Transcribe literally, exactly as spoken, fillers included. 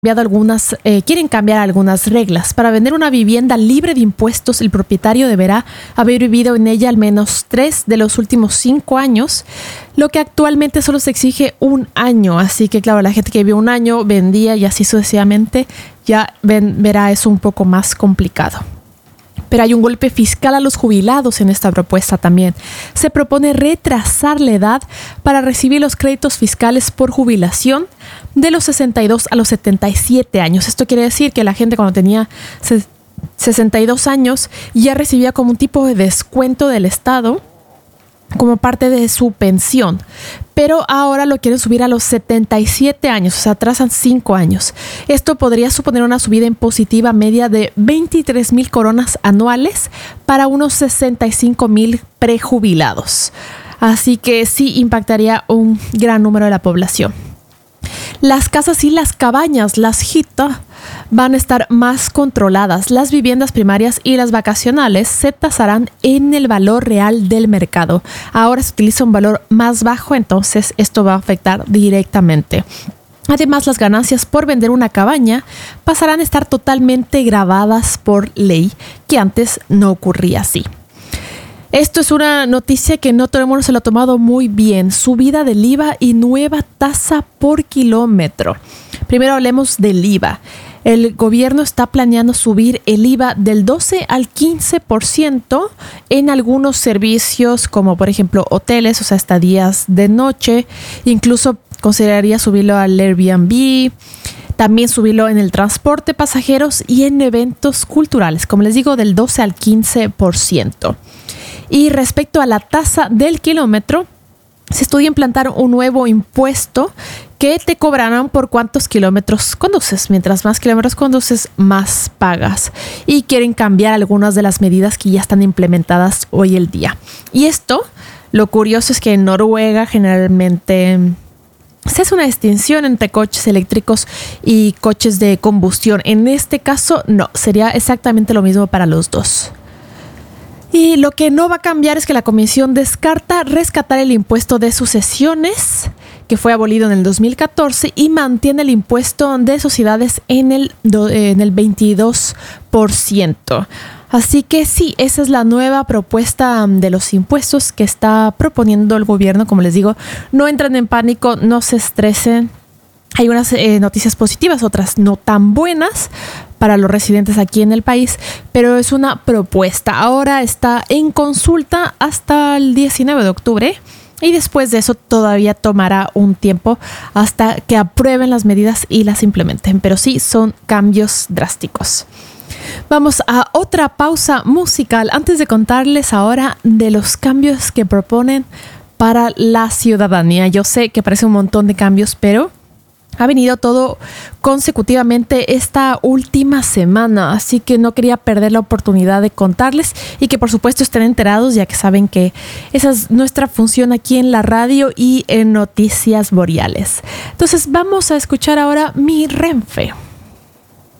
cambiado algunas, eh, quieren cambiar algunas reglas. Para vender una vivienda libre de impuestos, el propietario deberá haber vivido en ella al menos tres de los últimos cinco años, lo que actualmente solo se exige un año. Así que, claro, la gente que vivió un año vendía y así sucesivamente, ya ven, verá eso un poco más complicado. Pero hay un golpe fiscal a los jubilados en esta propuesta también. Se propone retrasar la edad para recibir los créditos fiscales por jubilación de los sesenta y dos a los setenta y siete años. Esto quiere decir que la gente cuando tenía sesenta y dos años ya recibía como un tipo de descuento del Estado como parte de su pensión, pero ahora lo quieren subir a los setenta y siete años, o sea, atrasan cinco años. Esto podría suponer una subida impositiva media de veintitrés mil coronas anuales para unos sesenta y cinco mil prejubilados. Así que sí impactaría un gran número de la población. Las casas y las cabañas, las hita, van a estar más controladas. Las viviendas primarias y las vacacionales se tasarán en el valor real del mercado. Ahora se utiliza un valor más bajo, entonces esto va a afectar directamente. Además, las ganancias por vender una cabaña pasarán a estar totalmente grabadas por ley, que antes no ocurría así. Esto es una noticia que no todo el mundo se lo ha tomado muy bien. Subida del I V A y nueva tasa por kilómetro. Primero hablemos del I V A. El gobierno está planeando subir el I V A del doce al quince por ciento en algunos servicios como por ejemplo hoteles, o sea, estadías de noche. Incluso consideraría subirlo al Airbnb. También subirlo en el transporte pasajeros y en eventos culturales. Como les digo, del doce al quince por ciento. Y respecto a la tasa del kilómetro, se estudia implantar un nuevo impuesto que te cobrarán por cuántos kilómetros conduces. Mientras más kilómetros conduces, más pagas. Y quieren cambiar algunas de las medidas que ya están implementadas hoy el día. Y esto, lo curioso es que en Noruega generalmente se hace una distinción entre coches eléctricos y coches de combustión. En este caso, no, sería exactamente lo mismo para los dos. Y lo que no va a cambiar es que la comisión descarta rescatar el impuesto de sucesiones, que fue abolido en el dos mil catorce, y mantiene el impuesto de sociedades en el, en el veintidós por ciento. Así que sí, esa es la nueva propuesta de los impuestos que está proponiendo el gobierno. Como les digo, no entren en pánico, no se estresen. Hay unas eh, noticias positivas, otras no tan buenas para los residentes aquí en el país, pero es una propuesta. Ahora está en consulta hasta el diecinueve de octubre y después de eso todavía tomará un tiempo hasta que aprueben las medidas y las implementen. Pero sí, son cambios drásticos. Vamos a otra pausa musical antes de contarles ahora de los cambios que proponen para la ciudadanía. Yo sé que parece un montón de cambios, pero ha venido todo consecutivamente esta última semana, así que no quería perder la oportunidad de contarles y que por supuesto estén enterados, ya que saben que esa es nuestra función aquí en la radio y en Noticias Boreales. Entonces vamos a escuchar ahora Mi Renfe.